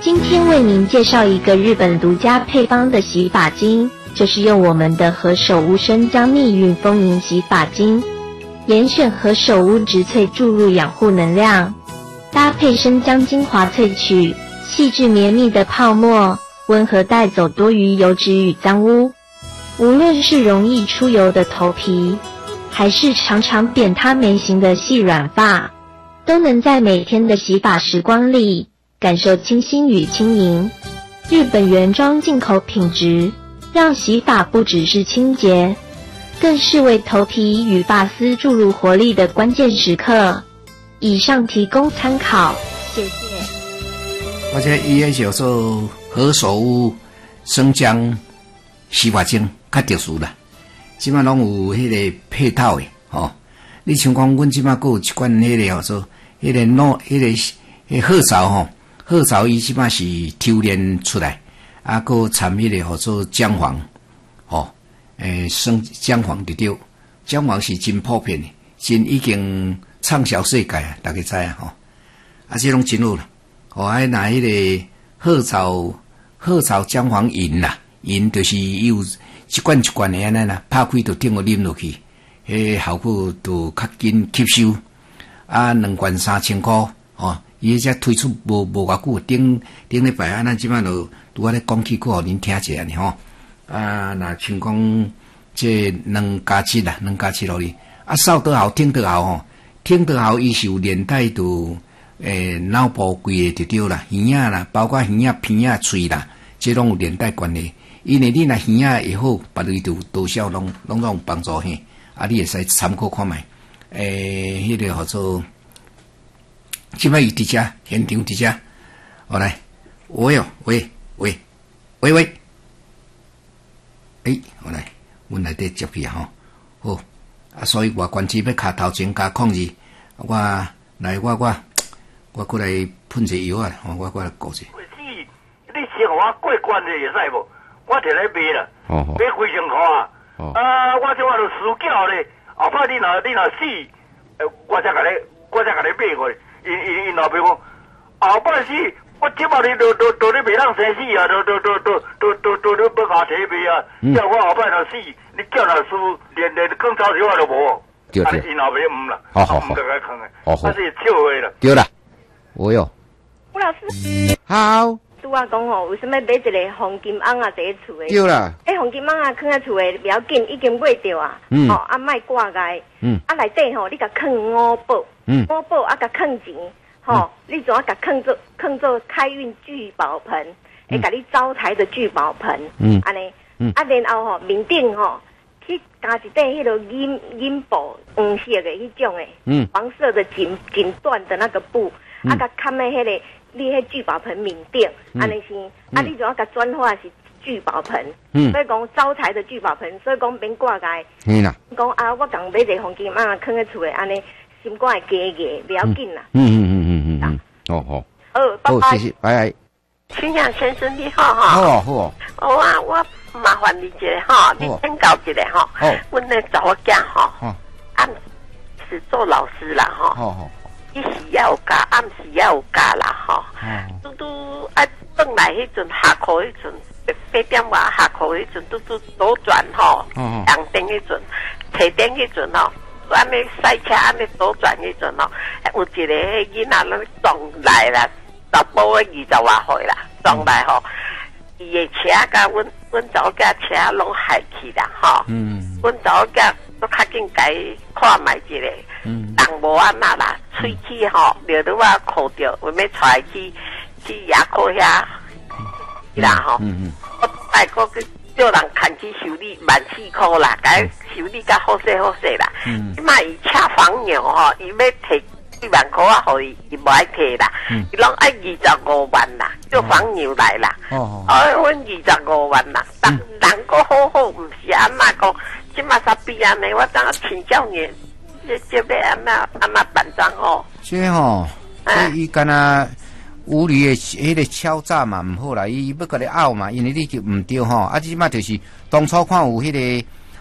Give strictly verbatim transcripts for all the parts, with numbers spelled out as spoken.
今天为您介绍一个日本独家配方的洗发精，就是用我们的何首乌生姜蜜运丰盈洗发精，严选何首乌植萃注入养护能量，搭配生姜精华萃取，细致绵密的泡沫，温和带走多余油脂与脏污。无论是容易出油的头皮，还是常常扁塌没型的细软发，都能在每天的洗发时光里感受清新与轻盈。日本原装进口品质，让洗发不只是清洁，更是为头皮与发丝注入活力的关键时刻。以上提供参考，谢谢。 我这伊个叫做何首乌生姜洗发精，较特殊啦。即马拢有迄个配套的吼。你像讲，阮即马阁有一款迄个叫做迄个诺迄个迄褐藻吼，褐藻伊即马是抽炼出来，啊，阁掺迄个叫做姜黄，吼，诶，生姜黄伫对，姜黄是真普遍的，真已经畅销世界啊，大家知啊吼，啊，这拢真好啦。哦，还拿迄个褐藻褐藻姜黄饮啦，饮就是有一罐一罐的安尼啦，拍开就顶个啉落去，迄效果就较紧吸收。啊，两罐三千块，哦，伊才推出无无偌久，顶顶礼拜啊，咱即摆就拄仔咧讲起，过互恁听者呢吼。啊，若像讲这两加七啦，两加七落去，啊，扫得好，听得好吼，听得好，伊是有连带着。诶，脑部规个就对啦，耳仔啦，包括耳仔、鼻仔、喙啦，这拢有连带关系。因为你若耳仔会好，别类就多少拢拢有帮助嘿。啊，你会使参考看卖。诶，迄、那个叫做，即摆伊伫遮现场伫遮，好来，喂哦，喂喂喂喂，诶、欸，好来，阮来底接去啊吼，好，啊，所以我关机要卡头前加控制，我来我我。我过来喷一药啊！我过来搞一下。 是，你先互我过关的会使无？我摕来卖啦， 哦、 卖几千块啊！哦、啊，我即马就输缴咧。后摆你若你若死，呃，我才甲你，我才甲你卖过。因因因老爸讲，后摆死，我即马你都都都你袂当生死啊！都都都都都都都你要甲提卖啊！叫我后摆若死，你叫若输，连连更早时我都无。 对对。 因老爸唔啦， 好好好， 唔甲甲坑诶， 好好， 那是笑话啦。 对啦。我哟， 吴老师， 好。 拄啊讲吼，为什么买一个黄金翁啊坐喺厝诶？ 对啦。 诶，黄金翁啊，放喺厝诶不要紧，已经买着啊。嗯。吼、哦，啊，莫挂碍。嗯。啊，内底吼，你甲放五宝。嗯。五宝啊，甲放钱，吼、哦，嗯、你怎啊甲放做放做开运聚宝盆，会甲、嗯、你招财的聚宝盆。嗯。安尼。嗯。啊，然后吼、哦，面顶吼、哦，去加一块迄个银银布，黄色的迄种诶。嗯。黄色的锦锦缎的那个布。啊，甲看喺迄个你迄聚宝盆面顶，安尼是，啊，你就要甲转化是聚宝盆，嗯，所以讲招财的聚宝盆，所以讲免挂碍。嗯啦，讲啊，我讲买一个黄金蟒放喺厝诶，安尼心肝会加加，不要紧啦。嗯嗯嗯嗯嗯嗯，哦好。哦，拜拜。好，谢谢，拜拜。 徐阳先生你好哈。 好啊好啊。 好啊，我麻烦你一下哈，你请教一下哈。哦。阮咧查某囝哈，哦，暗是做老师啦哈。好好。伊时也有教，暗时也有教啦，吼。拄拄啊，转来迄阵下课迄阵，八点外下课迄阵，拄拄左转吼，红灯迄阵，车灯迄阵吼，安尼赛车安尼左转迄阵吼，有一个囡仔咧撞来啦，查甫诶二十外岁啦，撞来吼，伊诶车甲阮阮查某囝车拢害去啦，吼。嗯。阮查某囝都较紧甲伊看卖一个。嗯，人无安那啦，喙齿吼，了拄啊哭着，为要带去去牙科遐，啦吼。嗯嗯。我大哥去叫人牵去修理，万四箍啦，甲伊修理甲好势好势啦。嗯。即卖伊车房鸟吼，伊要摕几万箍啊，互伊，伊无爱摕啦。嗯。伊拢爱二十五万啦，叫房牛来啦。哦。哦，阮二十五万啦，人人个好好，毋是安那讲，即马啥比安尼，我当请教你。这这要安那安那办账吼？ 这吼，这伊干那无理的迄个敲诈嘛，唔好啦，伊要甲你拗嘛，因为你就唔对吼。啊，即马就是当初看有迄个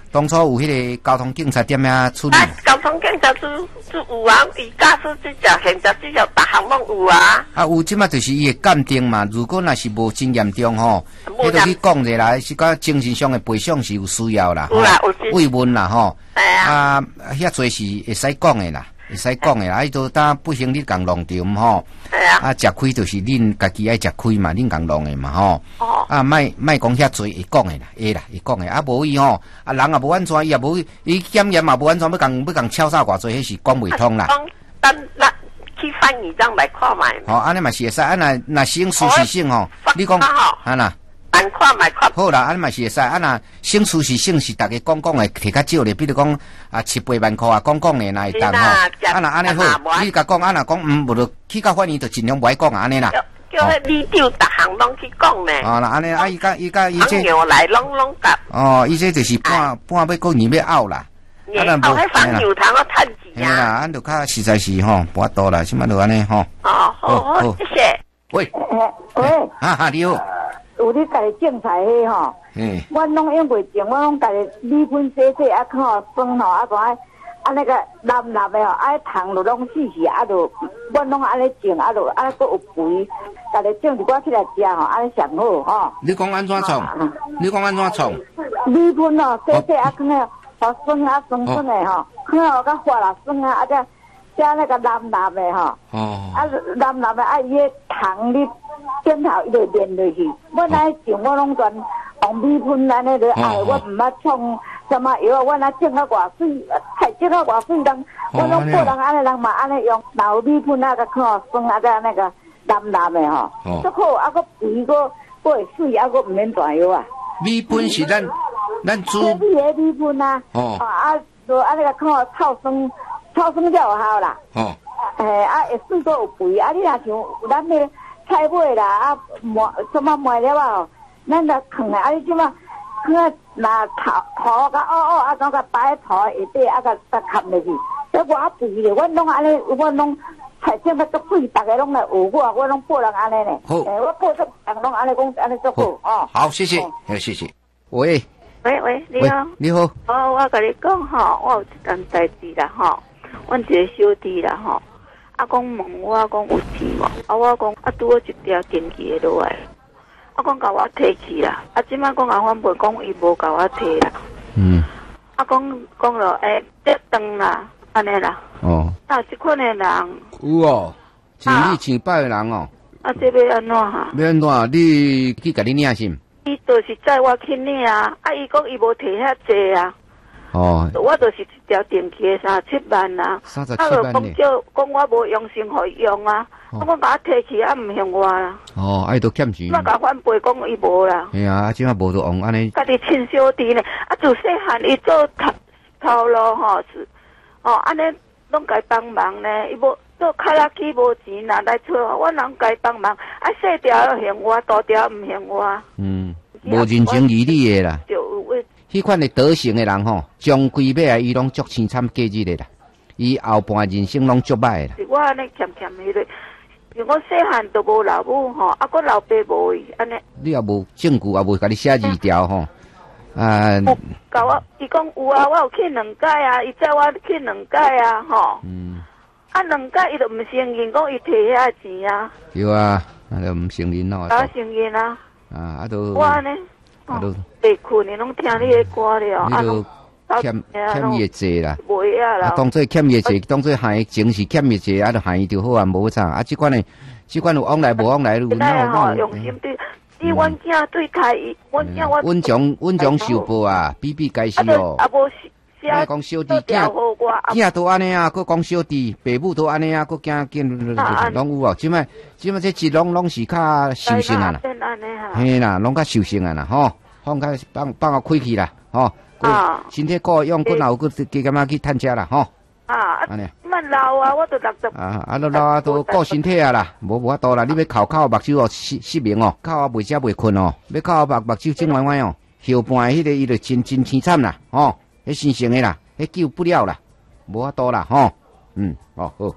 当初有迄个交通警察点样处理？ 啊，交通警察就就有啊，伊驾驶这只现在这条逐项拢有啊。 啊，有即马就是伊会鉴定嘛。如果若是无真严重吼，迄著去讲者啦，是讲精神上的赔偿是有需要啦， 有啦，有慰问啦吼。 系啊。 啊，遐侪是会使讲的啦。会使讲诶，啊，伊都当不行，你共弄着吼。 系啊。 啊，食亏就是恁家己爱食亏嘛，恁共弄诶嘛吼。哦。啊，莫莫讲遐侪会讲诶啦，会啦，会讲诶。啊，无伊吼，啊，人也无安怎，伊也无伊检验嘛无安怎，要共要共敲诈偌济，迄是讲袂通啦。 讲等咱去翻二张来看卖。 哦，安尼嘛是会使，啊，若若省事实性吼，你讲啊呐。 办看卖看好啦，安尼嘛是会使，啊若省出是省是，逐个讲讲诶，摕较少咧，比如讲啊七八万箍啊，讲讲咧，那会当吼。啊若安尼好，你甲讲啊若讲嗯，无就去到法院就尽量袂讲安尼啦。 叫迄里长逐项拢去讲咧。 哦，那安尼啊，伊甲伊甲伊这。 朋友来拢拢甲。 哦，伊这就是半半要过年要拗啦。 啊，咱无迄房牛通我趁钱啊。 啦，俺就较实在是吼，无法度啦，即摆就安尼吼。 哦，好好，谢谢。 喂。 喂。 哈哈，你好。 有你家己种菜迄吼，嗯，我拢用袂种，我拢家己米粉洗洗啊，看吼酸吼，啊个啊那个蓝蓝的吼，啊糖就拢死死，啊就我拢安尼种，啊就啊佫有肥，家己种一寡起来食吼，安尼上好吼。 你讲安怎创？你讲安怎创？ 米粉哦，洗洗啊，看个好酸啊，酸酸的吼，看哦，甲发啦酸啊，啊只加那个蓝蓝的吼，哦，啊蓝蓝的啊伊个糖你。点头伊就连落去，我来种我拢全用米粉安尼就爱，我毋捌创什么药，我来种啊偌水，菜种啊偌水人，我拢个人安尼人嘛安尼用，老米粉啊个看酸啊个那个蓝蓝的吼，足好啊个肥个个会水啊个毋免大药啊。 米粉是咱咱煮。 米个米粉啊，哦啊就安尼个看炒酸，炒酸了有效啦。哦。诶啊会水个有肥啊，你若像咱迄。菜尾啦，啊磨什么磨了啊？咱着放啊，啊你即马放啊，那头头甲凹凹啊，咁个摆头下底啊，个个吸落去。所以我肥咧，我拢安尼，我拢菜种得足贵，大家拢来学我，我拢报人安尼咧。 好， 诶，我报足人拢安尼讲，安尼足好哦。 好，谢谢，诶，谢谢。喂， 喂喂，你好， 你好。 哦，我甲你讲吼，我有一件代志啦吼，阮一个小弟啦吼。啊，讲问我讲有钱无？啊，我讲啊，拄好一条电器的落来，啊，讲甲我摕去啦。啊，即摆讲阿反袂讲伊无甲我摕啦。嗯。啊，讲讲了，诶，折断啦，安尼啦。哦。啊，即款的人。 有哦，像你像百个人哦。 啊，这要安怎哈？ 要安怎？你去甲你领先。 伊就是载我去领啊，啊，伊讲伊无摕遐济啊。哦，我就是一条电器三十七万啦， 三十七万呢。 讲叫讲我无用心互伊用啊，我讲甲我摕去啊，毋向我啦。哦， 啊伊都欠钱。 我甲反背讲伊无啦。 哎呀，啊，即马无就用安尼。 家己亲小弟呢，啊，自细汉伊做头头路吼是，哦，安尼拢该帮忙呢，伊无做卡拉机无钱拿来找，我人该帮忙，啊，细条向我，大条毋向我。嗯， 无认真义理的啦。就为。迄款的德行的人吼，将归尾来伊拢足凄惨过日的啦，伊后半人生拢足歹啦。 是我安尼欠欠迄个，因我细汉都无老母吼，啊，我老爸无伊安尼。你也无证据，也无甲你写字条吼。啊。甲我，伊讲有啊，我有去两届啊，伊载我去两届啊，吼。嗯。啊，两届伊都毋承认讲伊摕遐钱啊。对啊，啊都毋承认咯。啊，承认啊。啊，啊都。我安尼。啊，都被困，你拢听你的歌了，啊，都欠欠伊的债啦，袂啊啦，啊，当做欠伊的债，当做害情是欠伊的债，啊，就害伊就好啊，无啥，啊，即款的，即款有往来无往来，有哪有用心对，你阮囝对待伊，阮囝我，阮将阮将受报啊，比比皆是哦。啊，无是，啊，讲小弟囝，囝都安尼啊，佫讲小弟，爸母都安尼啊，佫囝囝拢有哦，即摆即摆这一拢拢是较修行啊啦，嘿啦，拢较修行啊啦，吼。放开放放个开去啦，吼！啊，身体够用，过后佫加减啊去趁食啦，吼！啊，安尼。慢老啊，我都六十。啊，啊，老啊都顾身体啊啦，无无法度啦。你要靠靠目睭哦，失失明哦，靠啊袂食袂困哦，要靠目目睭睁歪歪哦，后半迄个伊就真真凄惨啦，吼！迄生成的啦，迄救不了啦，无法度啦，吼！嗯，哦好。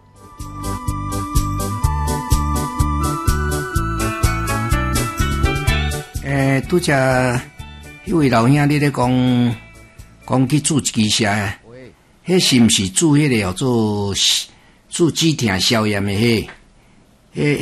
诶，拄则。迄位老兄，你咧讲讲去注支下，迄是毋是注迄个叫做注止疼消炎的迄？迄